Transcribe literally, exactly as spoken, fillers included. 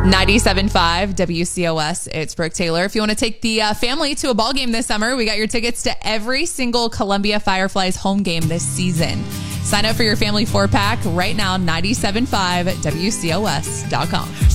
ninety-seven point five W C O S. It's Brooke Taylor. If you want to take the uh, family to a ball game this summer, we got your tickets to every single Columbia Fireflies home game this season. Sign up for your family four-pack right now, ninety-seven point five W C O S dot com.